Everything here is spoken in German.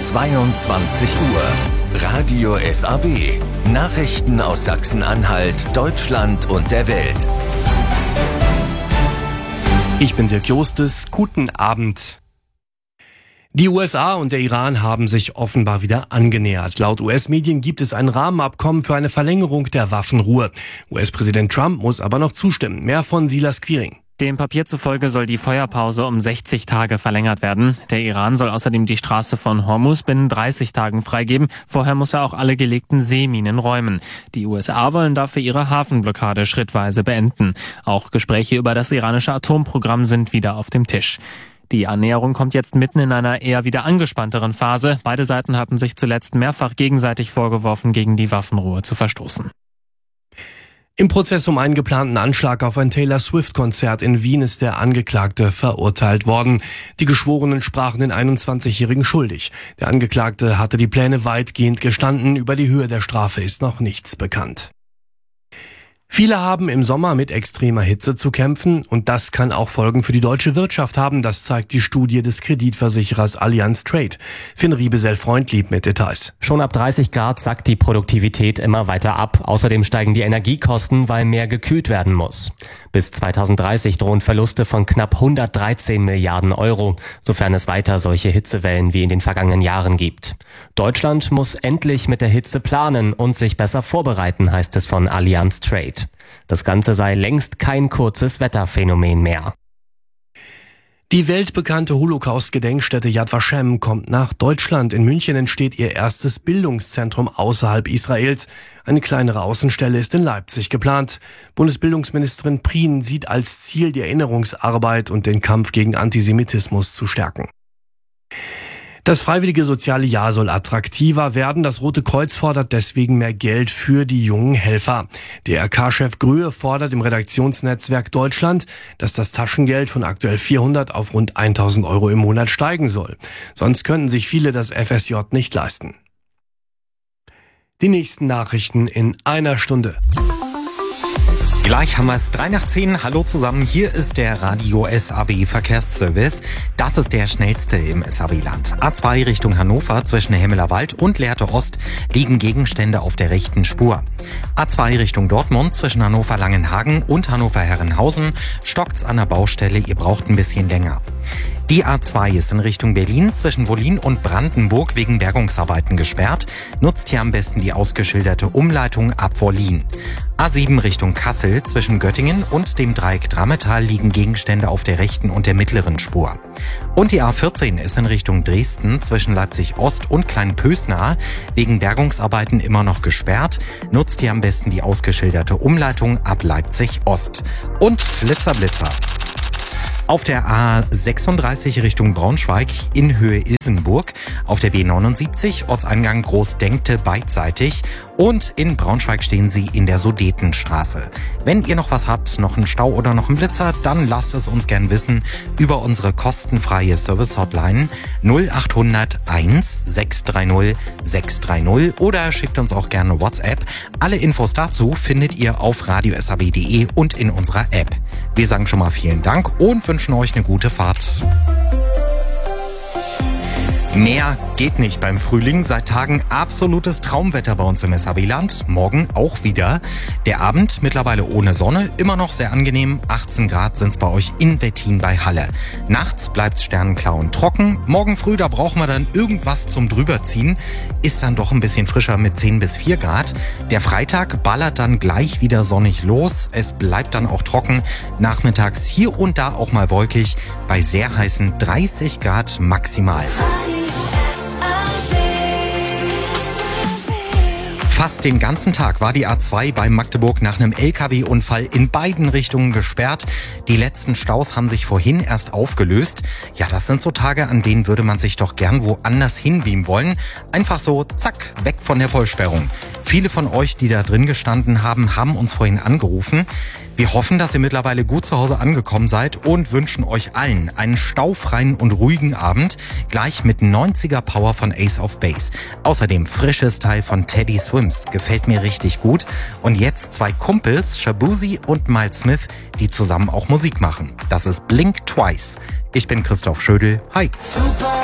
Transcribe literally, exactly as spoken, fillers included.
zweiundzwanzig Uhr. Radio S A B. Nachrichten aus Sachsen-Anhalt, Deutschland und der Welt. Ich bin Dirk Jostes. Guten Abend. Die U S A und der Iran haben sich offenbar wieder angenähert. Laut U S-Medien gibt es ein Rahmenabkommen für eine Verlängerung der Waffenruhe. U S-Präsident Trump muss aber noch zustimmen. Mehr von Silas Quiring. Dem Papier zufolge soll die Feuerpause um sechzig Tage verlängert werden. Der Iran soll außerdem die Straße von Hormuz binnen dreißig Tagen freigeben. Vorher muss er auch alle gelegten Seeminen räumen. Die U S A wollen dafür ihre Hafenblockade schrittweise beenden. Auch Gespräche über das iranische Atomprogramm sind wieder auf dem Tisch. Die Annäherung kommt jetzt mitten in einer eher wieder angespannteren Phase. Beide Seiten hatten sich zuletzt mehrfach gegenseitig vorgeworfen, gegen die Waffenruhe zu verstoßen. Im Prozess um einen geplanten Anschlag auf ein Taylor Swift-Konzert in Wien ist der Angeklagte verurteilt worden. Die Geschworenen sprachen den einundzwanzigjährigen schuldig. Der Angeklagte hatte die Pläne weitgehend gestanden. Über die Höhe der Strafe ist noch nichts bekannt. Viele haben im Sommer mit extremer Hitze zu kämpfen und das kann auch Folgen für die deutsche Wirtschaft haben. Das zeigt die Studie des Kreditversicherers Allianz Trade. Finn Riebesell-Freundlieb mit Details. Schon ab dreißig Grad sackt die Produktivität immer weiter ab. Außerdem steigen die Energiekosten, weil mehr gekühlt werden muss. Bis zweitausenddreißig drohen Verluste von knapp hundertdreizehn Milliarden Euro, sofern es weiter solche Hitzewellen wie in den vergangenen Jahren gibt. Deutschland muss endlich mit der Hitze planen und sich besser vorbereiten, heißt es von Allianz Trade. Das Ganze sei längst kein kurzes Wetterphänomen mehr. Die weltbekannte Holocaust-Gedenkstätte Yad Vashem kommt nach Deutschland. In München entsteht ihr erstes Bildungszentrum außerhalb Israels. Eine kleinere Außenstelle ist in Leipzig geplant. Bundesbildungsministerin Prien sieht als Ziel, die Erinnerungsarbeit und den Kampf gegen Antisemitismus zu stärken. Das freiwillige soziale Jahr soll attraktiver werden. Das Rote Kreuz fordert deswegen mehr Geld für die jungen Helfer. D R K-Chef Gröhe fordert im Redaktionsnetzwerk Deutschland, dass das Taschengeld von aktuell vierhundert auf rund tausend Euro im Monat steigen soll. Sonst könnten sich viele das F S J nicht leisten. Die nächsten Nachrichten in einer Stunde. Gleich haben wir es drei nach zehn. Hallo zusammen, hier ist der Radio S A B Verkehrsservice. Das ist der schnellste im S A B-Land. A zwei Richtung Hannover zwischen Hemmelerwald und Lehrte Ost liegen Gegenstände auf der rechten Spur. A zwei Richtung Dortmund zwischen Hannover-Langenhagen und Hannover-Herrenhausen stockt's an der Baustelle, ihr braucht ein bisschen länger. Die A zwei ist in Richtung Berlin zwischen Wollin und Brandenburg wegen Bergungsarbeiten gesperrt. Nutzt hier am besten die ausgeschilderte Umleitung ab Wollin. A sieben Richtung Kassel zwischen Göttingen und dem Dreieck Drammetal liegen Gegenstände auf der rechten und der mittleren Spur. Und die A vierzehn ist in Richtung Dresden zwischen Leipzig Ost und Kleinpösnaar wegen Bergungsarbeiten immer noch gesperrt. Nutzt hier am besten die ausgeschilderte Umleitung ab Leipzig Ost. Und Blitzer Blitzer. Auf der A sechsunddreißig Richtung Braunschweig in Höhe Ilsenburg, auf der B neunundsiebzig Ortseingang Großdenkte beidseitig und in Braunschweig stehen Sie in der Sudetenstraße. Wenn ihr noch was habt, noch einen Stau oder noch einen Blitzer, dann lasst es uns gern wissen über unsere kostenfreie Service-Hotline null achthundert eins sechs drei null sechs drei null oder schickt uns auch gerne WhatsApp. Alle Infos dazu findet ihr auf radio s a b punkt d e und in unserer App. Wir sagen schon mal vielen Dank und wünschen euch eine gute Fahrt. Mehr geht nicht beim Frühling. Seit Tagen absolutes Traumwetter bei uns im S A B-Land. Morgen auch wieder. Der Abend mittlerweile ohne Sonne, immer noch sehr angenehm. achtzehn Grad sind es bei euch in Wettin bei Halle. Nachts bleibt es sternenklar und trocken. Morgen früh, da brauchen wir dann irgendwas zum Drüberziehen. Ist dann doch ein bisschen frischer mit zehn bis vier Grad. Der Freitag ballert dann gleich wieder sonnig los. Es bleibt dann auch trocken. Nachmittags hier und da auch mal wolkig. Bei sehr heißen dreißig Grad maximal. Fast den ganzen Tag war die A zwei bei Magdeburg nach einem L K W-Unfall in beiden Richtungen gesperrt. Die letzten Staus haben sich vorhin erst aufgelöst. Ja, das sind so Tage, an denen würde man sich doch gern woanders hinbeamen wollen. Einfach so, zack, weg von der Vollsperrung. Viele von euch, die da drin gestanden haben, haben uns vorhin angerufen. Wir hoffen, dass ihr mittlerweile gut zu Hause angekommen seid und wünschen euch allen einen staufreien und ruhigen Abend. Gleich mit neunziger Power von Ace of Base. Außerdem frisches Teil von Teddy Swims. Gefällt mir richtig gut. Und jetzt zwei Kumpels, Shabuzi und Miles Smith, die zusammen auch Musik machen. Das ist Blink Twice. Ich bin Christoph Schödel. Hi. Super.